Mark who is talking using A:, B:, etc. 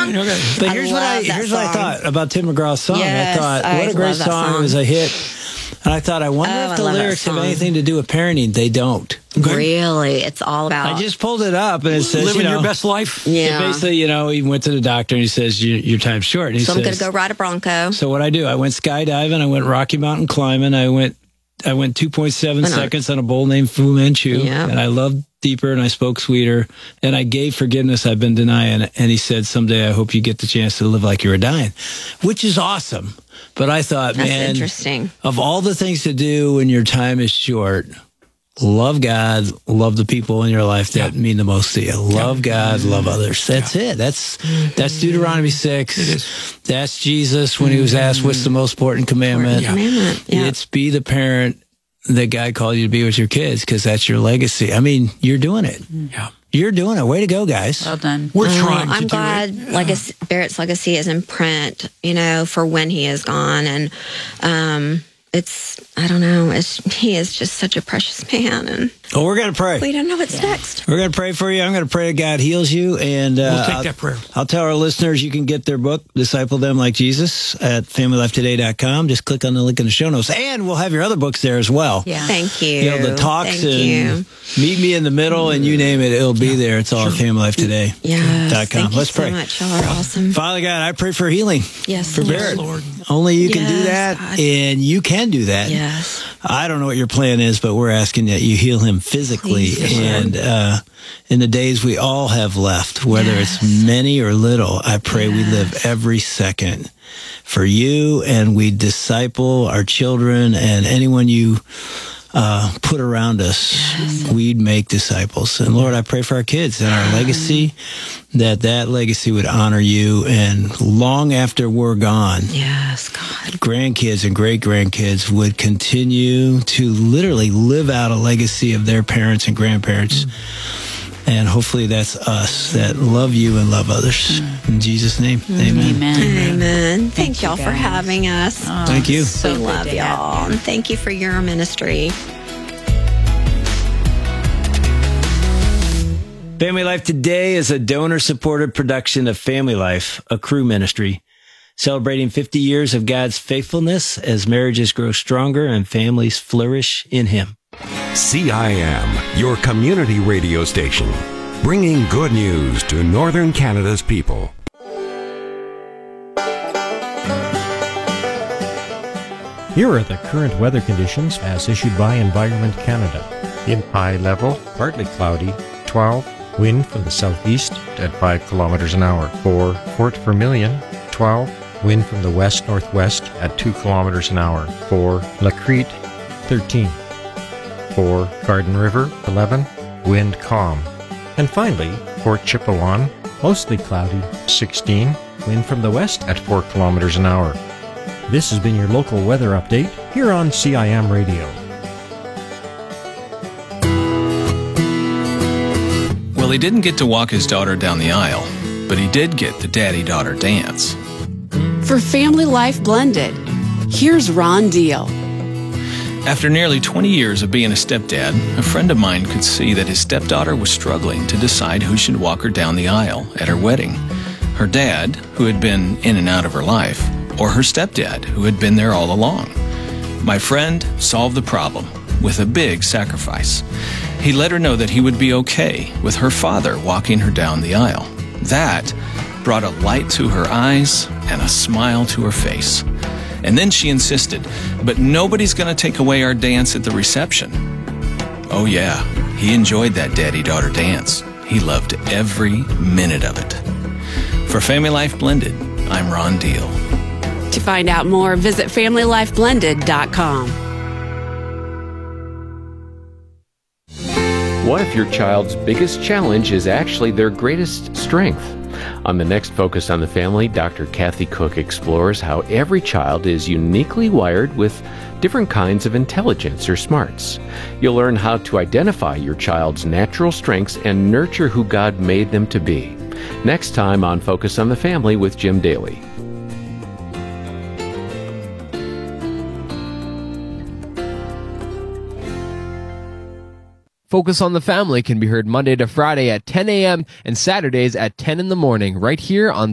A: song.
B: Okay.
C: But here's what I thought about Tim McGraw's song.
A: Yes,
C: I thought,
A: I
C: what a great
A: love that
C: song. It was a hit. And I thought, I wonder if
A: I
C: the
A: love that
C: lyrics have
A: song.
C: anything to do with parenting. They don't.
A: Really, it's all about
C: I just pulled it up, and it says,
B: Living your best life.
A: yeah.
C: basically, he went to the doctor, and he says, your time's short. And he
A: So I'm
C: says,
A: going to go ride a Bronco.
C: So what I do, I went skydiving, I went Rocky Mountain climbing, I went 2.7 seconds on a bull named Fu Manchu,
A: Yeah.
C: and I loved deeper and I spoke sweeter, and I gave forgiveness I've been denying. And he said, someday I hope you get the chance to live like you were dying, which is awesome. But I thought,
A: That's
C: man,
A: interesting.
C: of all the things to do when your time is short, love God, love the people in your life that mean the most to you. Love God, love others. That's it. That's Deuteronomy 6. That's Jesus when he was asked, what's the most important commandment?
A: Commandment. Yeah.
C: It's be the parent that God called you to be with your kids, because that's your legacy. I mean, you're doing it.
B: Yeah.
C: You're doing it. Way to go, guys.
D: Well done.
B: We're trying to
A: I'm
B: do
A: glad
B: it.
A: Barrett's legacy is in print, for when he is gone. And I don't know, he is just such a precious man. And
C: Well, we're going to pray.
A: we don't know what's next.
C: We're going to pray for you. I'm going to pray that God heals you. And
B: We'll take that prayer.
C: I'll tell our listeners you can get their book, Disciple Them Like Jesus, at familylifetoday.com. Just click on the link in the show notes. And we'll have your other books there as well.
D: Yeah.
A: Thank you.
C: The talks
A: Thank
C: and
A: you.
C: Meet Me in the Middle, and you name it, it'll be there. It's all at familylifetoday.com.
A: Yes. Thank you
C: Let's
A: so
C: pray.
A: much. Y'all are awesome.
C: Father God, I pray for healing.
A: Yes,
C: For
A: Lord.
C: Barrett.
B: Lord.
C: Only you can do
A: Yes,
C: that,
A: God.
C: and you can do that.
A: Yes.
C: I don't know what your plan is, but we're asking that you heal him physically.
A: Please,
C: and in the days we all have left, whether it's many or little, I pray we live every second for you, and we disciple our children and anyone you put around us. We'd make disciples. And Lord, I pray for our kids and our legacy, that legacy would honor you, and long after we're gone,
A: Yes, God.
C: grandkids and great-grandkids would continue to literally live out a legacy of their parents and grandparents. And hopefully that's us that love you and love others. In Jesus' name, amen.
D: Amen.
A: Amen. Thank
D: you,
A: y'all for
D: guys.
A: having us.
D: Oh,
C: Thank you.
D: so
A: We
D: good
A: love
D: to have
A: y'all.
D: you.
A: And thank you for your ministry.
C: Family Life Today is a donor-supported production of Family Life, a crew ministry, celebrating 50 years of God's faithfulness as marriages grow stronger and families flourish in Him.
E: CIM, your community radio station, bringing good news to Northern Canada's people.
F: Here are the current weather conditions as issued by Environment Canada. In high level, partly cloudy, 12, wind from the southeast at 5 kilometers an hour. For Fort Vermilion, 12, wind from the west-northwest at 2 kilometers an hour. For La Crete, 13. For Garden River, 11, wind calm. And finally, Fort Chipewyan, mostly cloudy, 16, wind from the west at 4 kilometers an hour. This has been your local weather update here on CIM Radio.
G: Well, he didn't get to walk his daughter down the aisle, but he did get the daddy-daughter dance.
H: For Family Life Blended, here's Ron Deal.
G: After nearly 20 years of being a stepdad, a friend of mine could see that his stepdaughter was struggling to decide who should walk her down the aisle at her wedding. Her dad, who had been in and out of her life, or her stepdad, who had been there all along. My friend solved the problem with a big sacrifice. He let her know that he would be okay with her father walking her down the aisle. That brought a light to her eyes and a smile to her face. And then she insisted, but nobody's going to take away our dance at the reception. Oh yeah, he enjoyed that daddy-daughter dance. He loved every minute of it. For Family Life Blended, I'm Ron Deal.
H: To find out more, visit FamilyLifeBlended.com.
I: What if your child's biggest challenge is actually their greatest strength? On the next Focus on the Family, Dr. Kathy Cook explores how every child is uniquely wired with different kinds of intelligence or smarts. You'll learn how to identify your child's natural strengths and nurture who God made them to be. Next time on Focus on the Family with Jim Daly.
J: Focus on the Family can be heard Monday to Friday at 10 a.m. and Saturdays at 10 in the morning right here on